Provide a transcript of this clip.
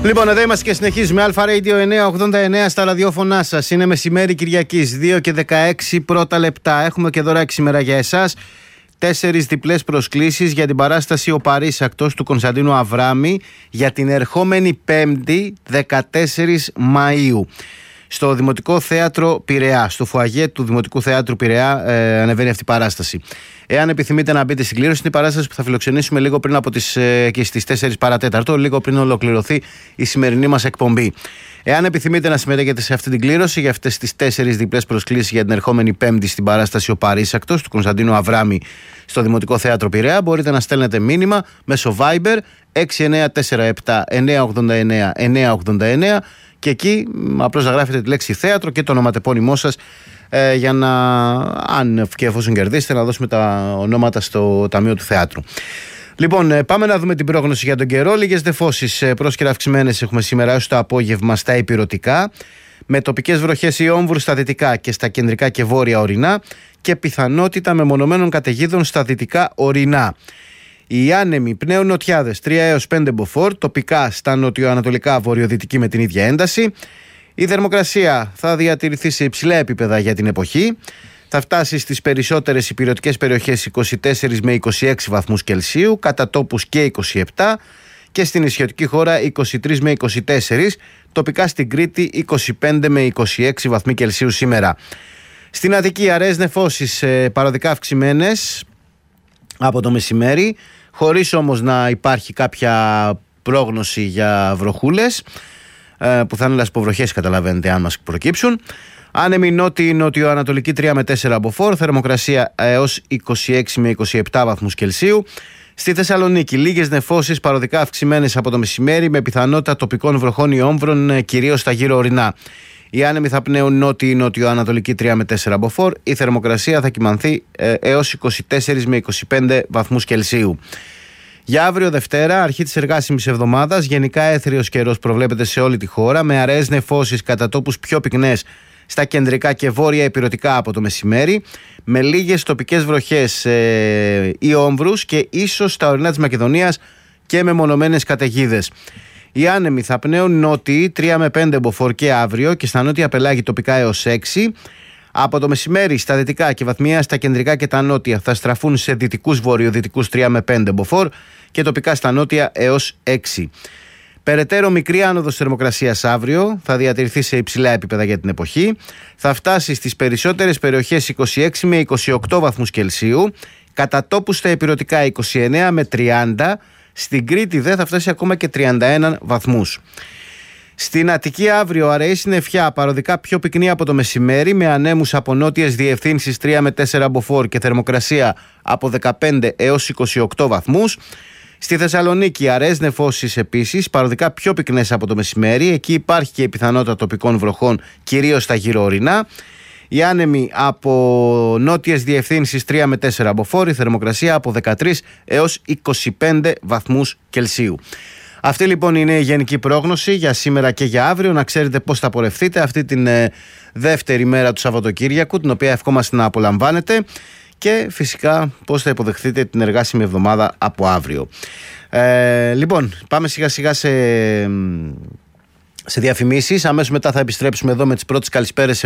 Λοιπόν, εδώ είμαστε και συνεχίζουμε. Αλφα Radio 989 στα ραδιόφωνά σας. Είναι μεσημέρι Κυριακής, 2 και 16 πρώτα λεπτά. Έχουμε και δωράκι σήμερα για εσάς. 4 διπλές προσκλήσεις για την παράσταση «Ο Παρίσακτος» του Κωνσταντίνου Αβράμη για την ερχόμενη Πέμπτη, 14 Μαΐου. Στο Δημοτικό Θέατρο Πειραιά, στο φουαγέ του Δημοτικού Θεάτρου Πειραιά, ανεβαίνει αυτή η παράσταση. Εάν επιθυμείτε να μπείτε στην κλήρωση, είναι η παράσταση που θα φιλοξενήσουμε λίγο πριν από στις 4 παρατέταρτο, λίγο πριν ολοκληρωθεί η σημερινή μας εκπομπή. Εάν επιθυμείτε να συμμετέχετε σε αυτή την κλήρωση για αυτές τις 4 διπλές προσκλήσεις για την ερχόμενη Πέμπτη στην παράσταση «Ο Παρίσακτος» του Κωνσταντίνου Αβράμη στο Δημοτικό Θέατρο Πειραιά, μπορείτε να στέλνετε μήνυμα μέσω Viber 6947 989 989 και εκεί απλώς να γράφετε τη λέξη θέατρο και το ονοματεπώνυμό σας για να, αν και εφόσον κερδίσετε, να δώσουμε τα ονόματα στο Ταμείο του Θεάτρου. Λοιπόν, πάμε να δούμε την πρόγνωση για τον καιρό. Λίγες νεφώσεις πρόσκαιρα αυξημένες έχουμε σήμερα έως το απόγευμα στα ηπειρωτικά, με τοπικές βροχές ή όμβρους στα δυτικά και στα κεντρικά και βόρεια ορεινά και πιθανότητα μεμονωμένων καταιγίδων στα δυτικά ορεινά. Οι άνεμοι πνέουν νοτιάδες 3 έως 5 μποφόρ, τοπικά στα νοτιοανατολικά βορειοδυτική με την ίδια ένταση. Η θερμοκρασία θα διατηρηθεί σε υψηλά επίπεδα για την εποχή. Θα φτάσει στις περισσότερες ηπειρωτικές περιοχές 24 με 26 βαθμούς Κελσίου, κατά τόπους και 27, και στην νησιωτική χώρα 23 με 24, τοπικά στην Κρήτη 25 με 26 βαθμοί Κελσίου σήμερα. Στην Αττική αραιές νεφώσεις παροδικά αυξημένες από το μεσημέρι, χωρίς όμως να υπάρχει κάποια πρόγνωση για βροχούλες, που θα είναι λασποβροχές, καταλαβαίνετε, αν μας προκύψουν. Άνεμη νότιο-ανατολική 3 με 4 μποφόρ, θερμοκρασία έως 26 με 27 βαθμούς Κελσίου. Στη Θεσσαλονίκη λίγες νεφώσεις παροδικά αυξημένες από το μεσημέρι, με πιθανότητα τοπικών βροχών ή όμβρων, κυρίως στα γύρω ορεινά. Οι άνεμοι θα πνέουν νότιο-ανατολική 3 με 4 μποφόρ. Η θερμοκρασία θα κυμανθεί έως 24 με 25 βαθμούς Κελσίου. Για αύριο Δευτέρα, αρχή της εργάσιμης εβδομάδας, γενικά έθριος καιρός προβλέπεται σε όλη τη χώρα, με αραιές νεφώσεις κατά τόπους πιο πυκνές στα κεντρικά και βόρεια ηπειρωτικά από το μεσημέρι, με λίγες τοπικές βροχές ή όμβρους και ίσως στα ορεινά της Μακεδονίας και με μονομένες καταιγίδες. Οι άνεμοι θα πνέουν νότιοι 3 με 5 μποφόρ και αύριο και στα νότια πελάγη τοπικά έως 6. Από το μεσημέρι στα δυτικά και βαθμιαία στα κεντρικά και τα νότια θα στραφούν σε δυτικούς βορειοδυτικούς 3 με 5 μποφόρ και τοπικά στα νότια έως 6. Περαιτέρω μικρή άνοδος θερμοκρασίας αύριο, θα διατηρηθεί σε υψηλά επίπεδα για την εποχή. Θα φτάσει στις περισσότερες περιοχές 26 με 28 βαθμούς Κελσίου, κατά τόπους στα ηπειρωτικά 29 με 30, στην Κρήτη θα φτάσει ακόμα και 31 βαθμούς. Στην Αττική αύριο αραιή συννεφιά, παροδικά πιο πυκνή από το μεσημέρι, με ανέμους από νότιες διευθύνσεις 3 με 4 μποφόρ και θερμοκρασία από 15 έως 28 βαθμούς. Στη Θεσσαλονίκη αραιές νεφώσεις επίσης, παροδικά πιο πυκνές από το μεσημέρι, εκεί υπάρχει και η πιθανότητα τοπικών βροχών, κυρίως στα γύρω ορεινά. Οι άνεμοι από νότιες διευθύνσεις 3 με 4 μποφόρ, η θερμοκρασία από 13 έως 25 βαθμούς Κελσίου. Αυτή λοιπόν είναι η γενική πρόγνωση για σήμερα και για αύριο. Να ξέρετε πώς θα πορευτείτε αυτή την δεύτερη μέρα του Σαββατοκύριακου, την οποία ευχόμαστε να απολαμβάνετε, και φυσικά πώς θα υποδεχθείτε την εργάσιμη εβδομάδα από αύριο. Λοιπόν, πάμε σιγά σιγά σε διαφημίσεις. Αμέσως μετά θα επιστρέψουμε εδώ με τις πρώτες καλησπέρες